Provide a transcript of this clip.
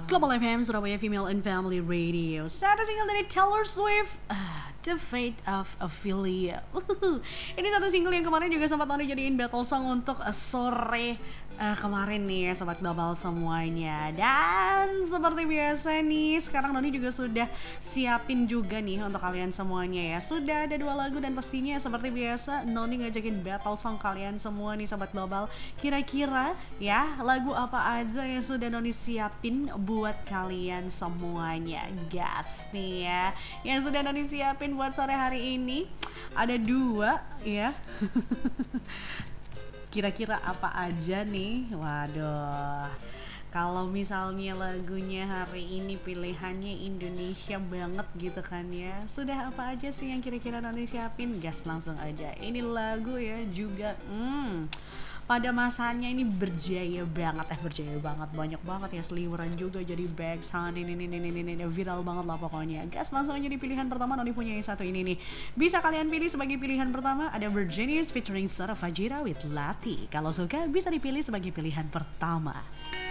Global FM Surabaya Female and Family Radio. Satu single dari Taylor Swift, The Fate of Ophelia. Ini satu single yang kemarin juga sempat Noni jadiin battle song untuk sore kemarin nih Sobat Global semuanya. Dan seperti biasa nih, sekarang Noni juga sudah siapin juga nih untuk kalian semuanya ya. Sudah ada 2 lagu dan pastinya seperti biasa Noni ngajakin battle song kalian semua nih Sobat Global. Kira-kira ya lagu apa aja yang sudah Noni siapin buat kalian semuanya. Gas nih ya. Yang sudah Noni siapin buat sore hari ini ada 2 ya. Kira-kira apa aja nih? Waduh. Kalau misalnya lagunya hari ini pilihannya Indonesia banget gitu kan ya. Sudah apa aja sih yang kira-kira Noni siapin? Gas langsung aja. Ini lagu ya juga pada masanya ini berjaya banget, banyak banget ya, seliweran juga jadi bags ini viral banget lah pokoknya. Gas langsung aja di pilihan pertama. Noni punya yang satu ini nih, bisa kalian pilih sebagai pilihan pertama. Ada Virginius featuring Sarah Fajira with Lati. Kalau suka bisa dipilih sebagai pilihan pertama.